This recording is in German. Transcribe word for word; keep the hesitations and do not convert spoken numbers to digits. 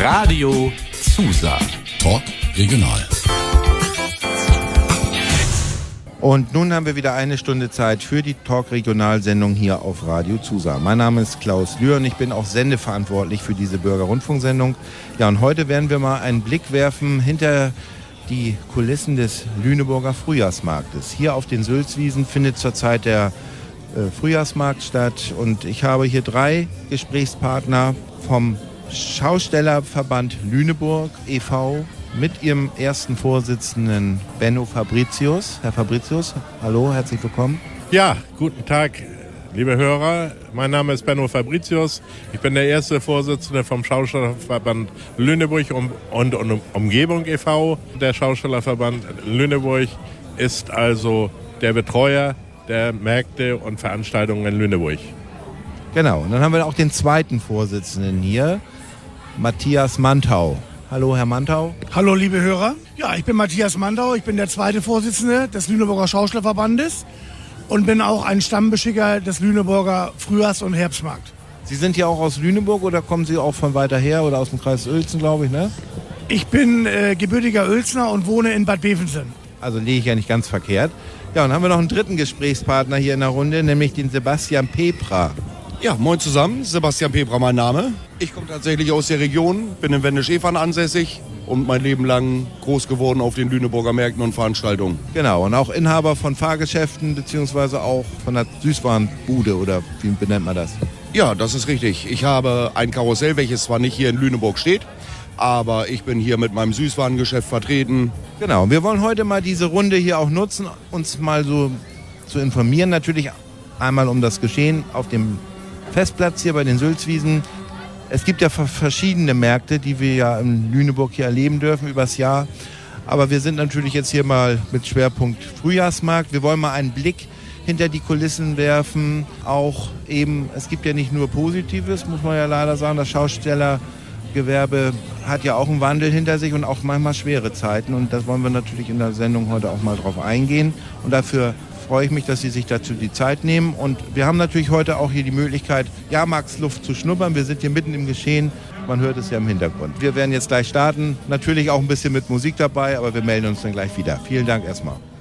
Radio Zusa. Talk regional. Und nun haben wir wieder eine Stunde Zeit für die Talk-Regionalsendung hier auf Radio Zusa. Mein Name ist Klaus Lühr und ich bin auch sendeverantwortlich für diese Bürgerrundfunksendung. Ja, und heute werden wir mal einen Blick werfen hinter die Kulissen des Lüneburger Frühjahrsmarktes. Hier auf den Sülzwiesen findet zurzeit der äh, Frühjahrsmarkt statt. Und ich habe hier drei Gesprächspartner vom Schaustellerverband Lüneburg e V mit ihrem ersten Vorsitzenden Benno Fabricius. Herr Fabricius, hallo, herzlich willkommen. Ja, guten Tag, liebe Hörer. Mein Name ist Benno Fabricius. Ich bin der erste Vorsitzende vom Schaustellerverband Lüneburg und, und, und Umgebung e V Der Schaustellerverband Lüneburg ist also der Betreuer der Märkte und Veranstaltungen in Lüneburg. Genau, und dann haben wir auch den zweiten Vorsitzenden hier, Matthias Mantau. Hallo, Herr Mantau. Hallo, liebe Hörer. Ja, ich bin Matthias Mantau. Ich bin der zweite Vorsitzende des Lüneburger Schaustellerverbandes und bin auch ein Stammbeschicker des Lüneburger Frühjahrs- und Herbstmarkt. Sie sind ja auch aus Lüneburg oder kommen Sie auch von weiter her oder aus dem Kreis Uelzen, glaube ich, ne? Ich bin äh, gebürtiger Uelzner und wohne in Bad Bevensen. Also liege ich ja nicht ganz verkehrt. Ja, und dann haben wir noch einen dritten Gesprächspartner hier in der Runde, nämlich den Sebastian Pepra. Ja, moin zusammen, Sebastian Pepra mein Name. Ich komme tatsächlich aus der Region, bin in Wendisch-Evern ansässig und mein Leben lang groß geworden auf den Lüneburger Märkten und Veranstaltungen. Genau, und auch Inhaber von Fahrgeschäften beziehungsweise auch von der Süßwarenbude oder wie benennt man das? Ja, das ist richtig. Ich habe ein Karussell, welches zwar nicht hier in Lüneburg steht, aber ich bin hier mit meinem Süßwarengeschäft vertreten. Genau, wir wollen heute mal diese Runde hier auch nutzen, uns mal so zu informieren. Natürlich einmal um das Geschehen auf dem Festplatz hier bei den Sülzwiesen. Es gibt ja verschiedene Märkte, die wir ja in Lüneburg hier erleben dürfen übers Jahr. Aber wir sind natürlich jetzt hier mal mit Schwerpunkt Frühjahrsmarkt. Wir wollen mal einen Blick hinter die Kulissen werfen. Auch eben, es gibt ja nicht nur Positives, muss man ja leider sagen. Das Schaustellergewerbe hat ja auch einen Wandel hinter sich und auch manchmal schwere Zeiten. Und das wollen wir natürlich in der Sendung heute auch mal drauf eingehen. Und dafür freue ich mich, dass Sie sich dazu die Zeit nehmen. Und wir haben natürlich heute auch hier die Möglichkeit, Jahrmarktsluft zu schnuppern. Wir sind hier mitten im Geschehen. Man hört es ja im Hintergrund. Wir werden jetzt gleich starten. Natürlich auch ein bisschen mit Musik dabei, aber wir melden uns dann gleich wieder. Vielen Dank erstmal.